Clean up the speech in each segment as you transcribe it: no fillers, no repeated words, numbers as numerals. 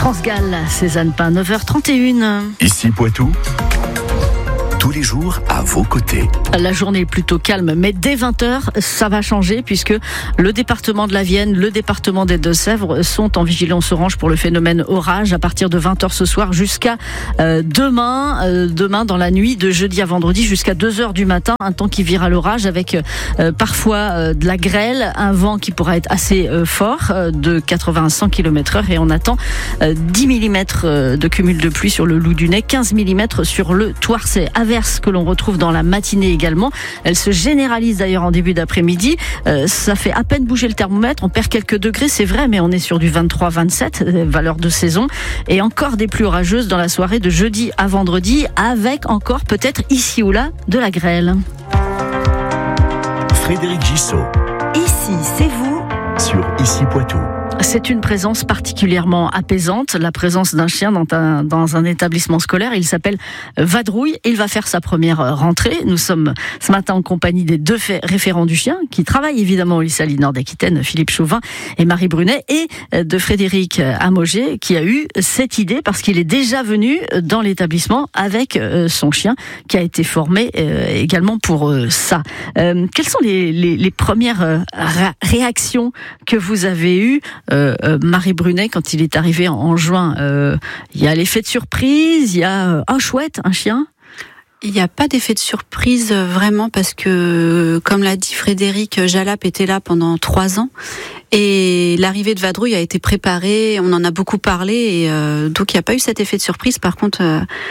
France Gall, Cézanne Pain, 9h31. Ici Poitou, tous les jours à vos côtés. La journée est plutôt calme, mais dès 20h, ça va changer puisque le département de la Vienne, le département des Deux-Sèvres sont en vigilance orange pour le phénomène orage à partir de 20h ce soir jusqu'à demain dans la nuit de jeudi à vendredi jusqu'à 2h du matin. Un temps qui vire à l'orage avec parfois de la grêle, un vent qui pourra être assez fort de 80 à 100 km/h et on attend 10 mm de cumul de pluie sur le Loudunais, 15 mm sur le Thouarcet. Averse que l'on retrouve dans la matinée également. Elle se généralise d'ailleurs en début d'après-midi. Ça fait à peine bouger le thermomètre. On perd quelques degrés, c'est vrai, mais on est sur du 23-27, valeur de saison. Et encore des pluies orageuses dans la soirée de jeudi à vendredi, avec encore peut-être ici ou là de la grêle. Frédéric Gissot. Ici, c'est vous. Sur Ici Poitou. C'est une présence particulièrement apaisante, la présence d'un chien dans un établissement scolaire. Il s'appelle Vadrouille. Il va faire sa première rentrée. Nous sommes ce matin en compagnie des deux référents du chien qui travaillent évidemment au lycée Nord-Aquitaine, Philippe Chauvin et Marie Brunet, et de Frédéric Amogé qui a eu cette idée parce qu'il est déjà venu dans l'établissement avec son chien qui a été formé également pour ça. Quelles sont les premières réactions que vous avez eues, Marie Brunet, quand il est arrivé en juin? Il y a l'effet de surprise, il y a chouette, un chien. Il n'y a pas d'effet de surprise vraiment parce que, comme l'a dit Frédéric, Jalap était là pendant 3 ans et l'arrivée de Vadrouille a été préparée, on en a beaucoup parlé et donc il n'y a pas eu cet effet de surprise. Par contre,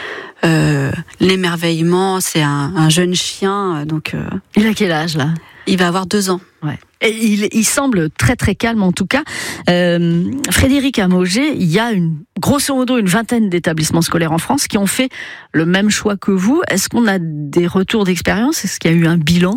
l'émerveillement, c'est un jeune chien, donc... Il a quel âge là? Il va avoir 2 ans. Ouais. Et il semble très très calme en tout cas. Frédéric Amogé, il y a grosso modo une vingtaine d'établissements scolaires en France qui ont fait le même choix que vous. Est-ce qu'on a des retours d'expérience? Est-ce qu'il y a eu un bilan?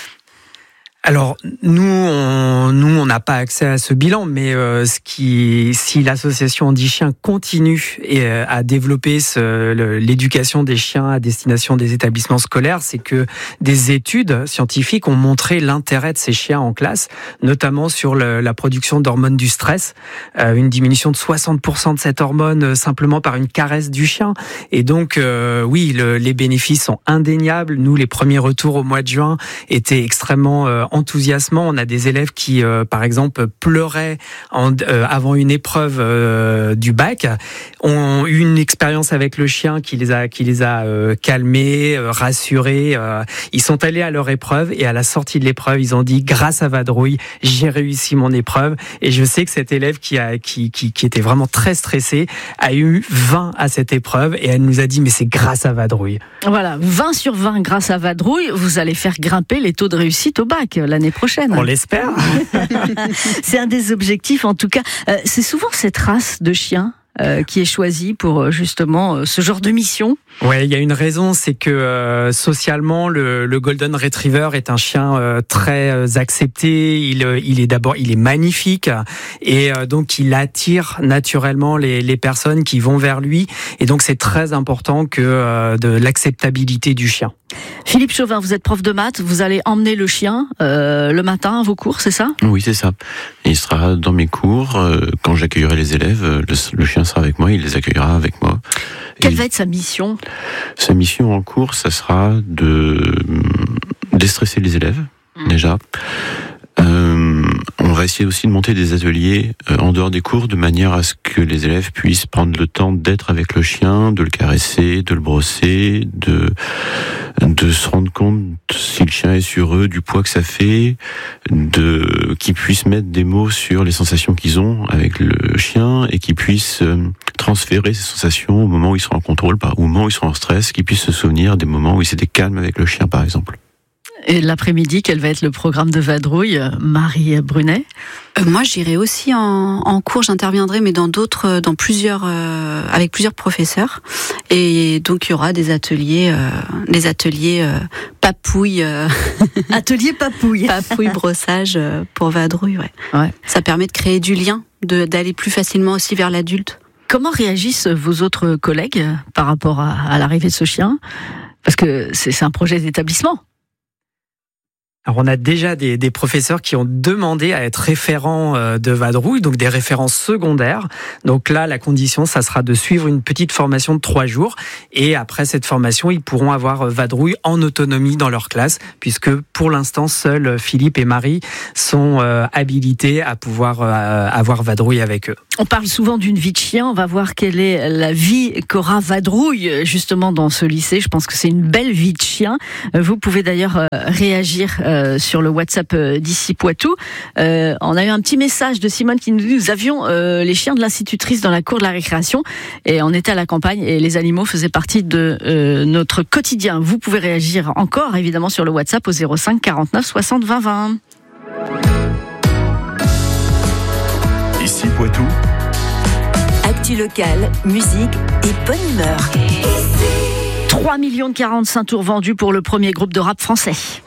Alors nous on n'a pas accès à ce bilan, mais si l'association Andy Chien continue à développer l'éducation des chiens à destination des établissements scolaires, c'est que des études scientifiques ont montré l'intérêt de ces chiens en classe, notamment sur la production d'hormones du stress, une diminution de 60% de cette hormone simplement par une caresse du chien. Et donc oui, les bénéfices sont indéniables. Nous, les premiers retours au mois de juin étaient extrêmement enthousiasmant. On a des élèves qui, par exemple, pleuraient avant une épreuve du bac, ont eu une expérience avec le chien qui les a calmés, rassurés. Ils sont allés à leur épreuve et à la sortie de l'épreuve, ils ont dit grâce à Vadrouille, j'ai réussi mon épreuve. Et je sais que cet élève qui était vraiment très stressé a eu 20 à cette épreuve et elle nous a dit mais c'est grâce à Vadrouille. Voilà, 20 sur 20 grâce à Vadrouille. Vous allez faire grimper les taux de réussite au bac l'année prochaine. On l'espère. C'est un des objectifs en tout cas. C'est souvent cette race de chiens qui est choisie pour justement ce genre de mission. Ouais, il y a une raison, c'est que socialement le Golden Retriever est un chien très accepté. Il est magnifique et donc il attire naturellement les personnes qui vont vers lui. Et donc c'est très important que de l'acceptabilité du chien. Philippe Chauvin, vous êtes prof de maths, vous allez emmener le chien le matin à vos cours, c'est ça? Oui, c'est ça. Et il sera dans mes cours. Quand j'accueillerai les élèves, le chien sera avec moi, il les accueillera avec moi. Quelle va être sa mission? Sa mission en cours, ça sera de déstresser les élèves, déjà. On va essayer aussi de monter des ateliers en dehors des cours de manière à ce que les élèves puissent prendre le temps d'être avec le chien, de le caresser, de le brosser, de se rendre compte si le chien est sur eux, du poids que ça fait, qu'ils puissent mettre des mots sur les sensations qu'ils ont avec le chien et qu'ils puissent transférer ces sensations au moment où ils sont en contrôle, au moment où ils sont en stress, qu'ils puissent se souvenir des moments où ils étaient calmes avec le chien, par exemple. Et l'après-midi, quel va être le programme de Vadrouille, Marie Brunet? Moi, j'irai aussi en cours, j'interviendrai, mais avec plusieurs professeurs. Et donc, il y aura des ateliers papouille. Atelier papouille. Papouille, brossage pour Vadrouille, ouais. Ça permet de créer du lien, d'aller plus facilement aussi vers l'adulte. Comment réagissent vos autres collègues par rapport à l'arrivée de ce chien? Parce que c'est un projet d'établissement. Alors on a déjà des professeurs qui ont demandé à être référents de vadrouille, donc des référents secondaires. Donc là, la condition, ça sera de suivre une petite formation de 3 jours. Et après cette formation, ils pourront avoir vadrouille en autonomie dans leur classe, puisque pour l'instant, seuls Philippe et Marie sont habilités à pouvoir avoir vadrouille avec eux. On parle souvent d'une vie de chien. On va voir quelle est la vie qu'aura Vadrouille justement dans ce lycée. Je pense que c'est une belle vie de chien. Vous pouvez d'ailleurs réagir sur le WhatsApp d'ici Poitou. On a eu un petit message de Simone qui nous dit: nous avions les chiens de l'institutrice dans la cour de la récréation et on était à la campagne et les animaux faisaient partie de notre quotidien. Vous pouvez réagir encore évidemment sur le WhatsApp au 05 49 60 20 20. Ici Poitou. Actu locale, musique et bonne humeur. 3 millions de 45 tours vendus pour le premier groupe de rap français.